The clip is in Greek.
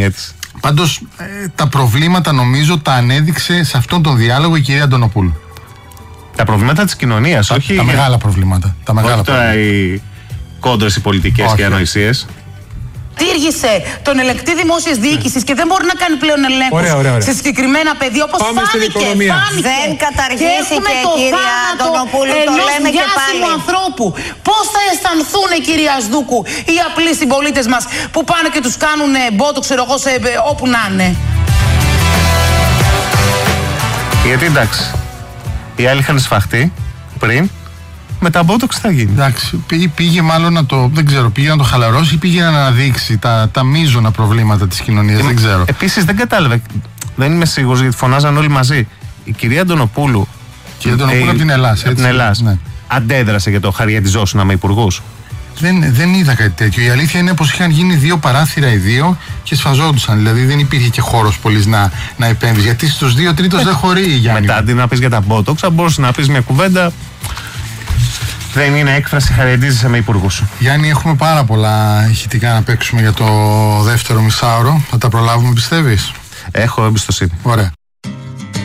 κοινωνία της. Πάντως τα προβλήματα νομίζω τα ανέδειξε σε αυτόν τον διάλογο η κυρία Αντωνοπούλου. Τα προβλήματα της κοινωνίας, όχι. Τα μεγάλα προβλήματα. Όχι τώρα οι κόντρες, οι πολιτικές και οι ανοησίες. Τήργησε τον ελεγκτή δημόσιας διοίκησης και δεν μπορεί να κάνει πλέον ελέγχους σε συγκεκριμένα πεδία, όπως φάνηκε. Δεν καταργήσει και κυρία Αντωνοπούλου, το λέμε και πάλι. Ανθρώπου. Πώς θα αισθανθούν, κυρία Σδούκου, οι απλοί συμπολίτες μας που πάνε και τους κάνουν μπότο, ξέρω εγώ, όπου να είναι. Γιατί εντάξει, οι άλλοι είχαν σφαχτεί πριν. Με τα μπότοξ θα γίνει. Εντάξει, πήγε μάλλον πήγε να το χαλαρώσει ή πήγε να αναδείξει τα μείζωνα προβλήματα της κοινωνίας, δεν ξέρω. Επίσης δεν κατάλαβε, δεν είμαι σίγουρος γιατί φωνάζαν όλοι μαζί. Η κυρία Αντωνοπούλου. Κυρία Αντωνοπούλου από την Ελλάδα. Από την Ελλάδα. Ναι. Αντέδρασε για το χαριατιζόσουνα με υπουργούς. Δεν είδα κάτι τέτοιο. Η αλήθεια είναι πως είχαν γίνει 2 παράθυρα οι 2 και σφαζόντουσαν. Δηλαδή δεν υπήρχε και χώρος πολύς να επέμβει. Γιατί στους 2 τρίτος δεν χωρεί, Γιάννη. Μετά αντί να πεις για τα μπότοξ, θα μπορούσε να πεις μια κουβέντα. Δεν είναι έκφραση, χαριαντίζεσαι με υπουργούς. Γιάννη, έχουμε πάρα πολλά ηχητικά να παίξουμε για το δεύτερο μισάωρο. Θα τα προλάβουμε, πιστεύεις? Έχω εμπιστοσύνη. Ωραία.